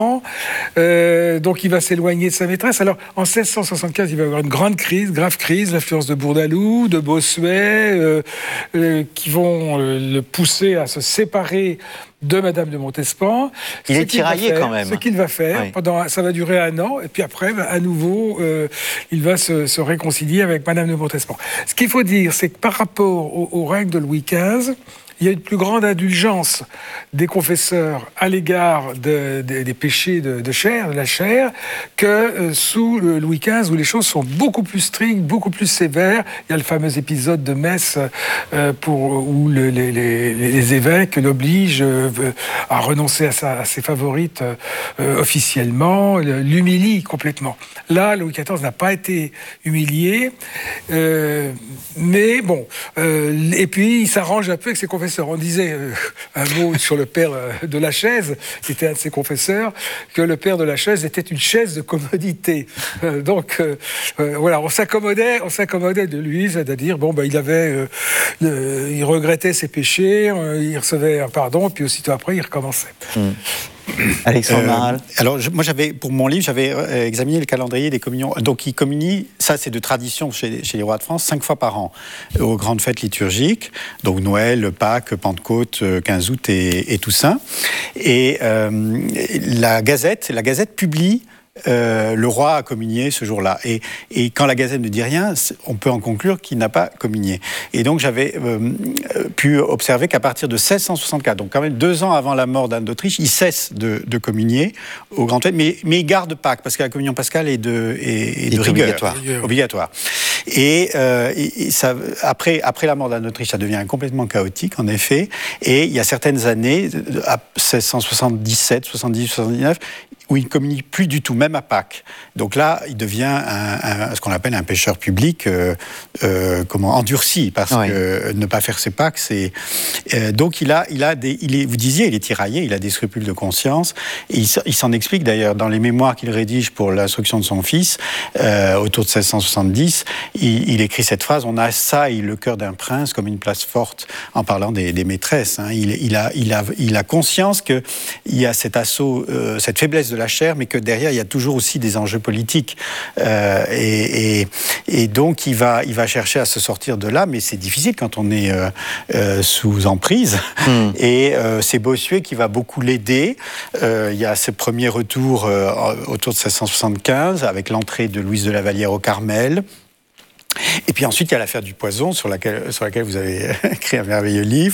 Donc il va s'éloigner de sa maîtresse. Alors en 1675, il va y avoir une grave crise, l'influence de Bourdaloue, de Bossuet, qui vont le pousser à se séparer de Madame de Montespan. Il est tiraillé quand même. Ce qu'il va faire, ça va durer 1 an, et puis après, à nouveau, il va se réconcilier avec Madame de Montespan. Ce qu'il faut dire, c'est que par rapport au règne de Louis XV, il y a une plus grande indulgence des confesseurs à l'égard des péchés de la chair, que sous Louis XV, où les choses sont beaucoup plus strictes, beaucoup plus sévères. Il y a le fameux épisode de Metz où les évêques l'obligent à renoncer à ses favorites officiellement, l'humilient complètement. Là, Louis XIV n'a pas été humilié, mais bon. Et puis, il s'arrange un peu avec ses confesseurs. On disait un mot sur le père de Lachaise, qui était un de ses confesseurs, que le père de Lachaise était une chaise de commodité. Donc, voilà, on s'accommodait de lui, c'est-à-dire, il regrettait ses péchés, il recevait un pardon, puis aussitôt après, il recommençait. Alexandre Maral. Alors, moi, pour mon livre, j'avais examiné le calendrier des communions. Donc, ils communient, ça c'est de tradition chez les rois de France, 5 fois par an, aux grandes fêtes liturgiques, donc Noël, Pâques, Pentecôte, 15 août et Toussaint. Et la Gazette publie le roi a communié ce jour-là. Et quand la Gazette ne dit rien, on peut en conclure qu'il n'a pas communié. Et donc j'avais pu observer qu'à partir de 1664, donc quand même 2 ans avant la mort d'Anne d'Autriche, il cesse de communier aux grandes fêtes, mais il garde Pâques, parce que la communion pascale est de rigueur, obligatoire. Et ça, après la mort d'Anne d'Autriche, ça devient complètement chaotique, en effet. Et il y a certaines années, à 1677, 70, 79, où il ne communie plus du tout, même à Pâques. Donc là, il devient ce qu'on appelle un pécheur public, endurci, parce que ne pas faire ses Pâques, c'est... donc vous disiez, il est tiraillé, il a des scrupules de conscience, et il s'en explique d'ailleurs dans les mémoires qu'il rédige pour l'instruction de son fils, autour de 1670, il écrit cette phrase: on assaille le cœur d'un prince comme une place forte, en parlant des maîtresses. Hein. Il a conscience qu'il y a cet assaut, cette faiblesse de la chair, mais que derrière, il y a toujours aussi des enjeux politiques. Et donc, il va chercher à se sortir de là, mais c'est difficile quand on est sous emprise. Et c'est Bossuet qui va beaucoup l'aider. Il y a ce premier retour autour de 1675, avec l'entrée de Louise de La Vallière au Carmel. Et puis ensuite, il y a l'affaire du poison, sur laquelle vous avez écrit un merveilleux livre,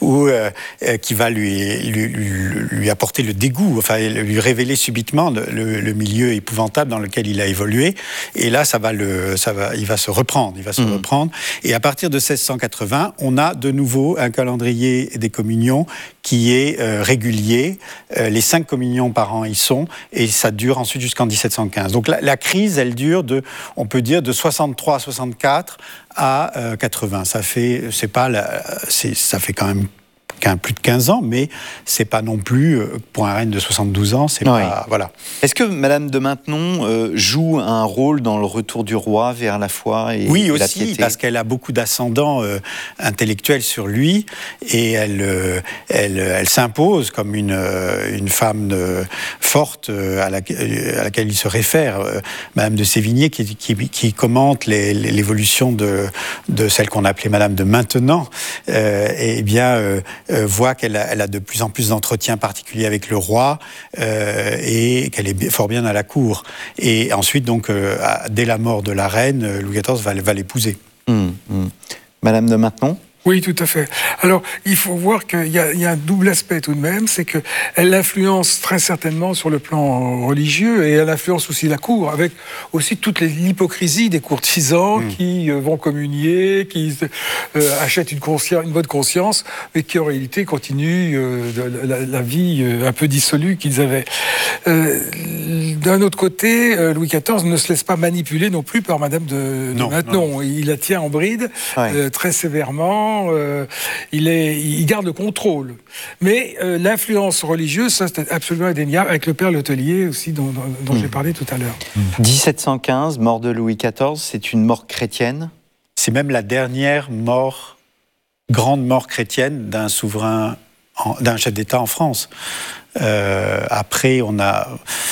qui va lui apporter le dégoût, enfin lui révéler subitement le milieu épouvantable dans lequel il a évolué. Et là, il va se reprendre. Et à partir de 1680, on a de nouveau un calendrier des communions qui est régulier. Les 5 communions par an y sont, et ça dure ensuite jusqu'en 1715. Donc la crise, elle dure on peut dire, de 63 à 64 à 80. Ça fait quand même plus de 15 ans, mais c'est pas non plus, pour un règne de 72 ans, c'est pas... Voilà. Est-ce que Madame de Maintenon joue un rôle dans le retour du roi vers la foi et oui, la aussi, piété? Parce qu'elle a beaucoup d'ascendant intellectuel sur lui, et elle s'impose comme une femme forte à laquelle il se réfère. Madame de Sévigné, qui commente l'évolution de celle qu'on appelait Madame de Maintenon, voit qu'elle a de plus en plus d'entretiens particuliers avec le roi, et qu'elle est fort bien à la cour. Et ensuite, donc, dès la mort de la reine, Louis XIV va l'épouser. Madame de Maintenon ? Oui, tout à fait. Alors, il faut voir qu'il y a un double aspect tout de même, c'est qu'elle l'influence très certainement sur le plan religieux, et elle influence aussi la cour, avec aussi toute l'hypocrisie des courtisans qui vont communier, qui achètent une bonne conscience, mais qui en réalité continuent la vie un peu dissolue qu'ils avaient. D'un autre côté, Louis XIV ne se laisse pas manipuler non plus par Madame de Maintenon. Non. Il la tient en bride, très sévèrement. Il garde le contrôle. Mais l'influence religieuse, ça c'est absolument indéniable, avec le père Letellier aussi, dont j'ai parlé tout à l'heure. 1715, mort de Louis XIV, c'est une mort chrétienne ? C'est même la dernière grande mort chrétienne d'un souverain, d'un chef d'État en France. Après, on a